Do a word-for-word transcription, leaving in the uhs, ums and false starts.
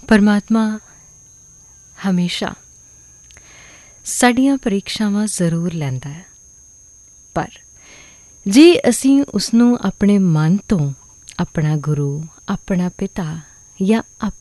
ਪਰਮਾਤਮਾ ਹਮੇਸ਼ਾ ਸਾਡੀਆਂ ਪ੍ਰੀਖਿਆਵਾਂ ਜ਼ਰੂਰ ਲੈਂਦਾ ਹੈ, ਪਰ ਜੇ ਅਸੀਂ ਉਸਨੂੰ ਆਪਣੇ ਮਨ ਤੋਂ ਆਪਣਾ ਗੁਰੂ, ਆਪਣਾ ਪਿਤਾ ਜਾਂ